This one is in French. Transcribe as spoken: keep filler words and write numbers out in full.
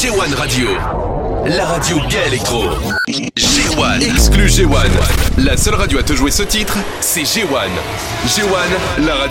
G un Radio. La radio gay électro. G un. Exclu G un. La seule radio à te jouer ce titre, c'est G un. G un, la radio.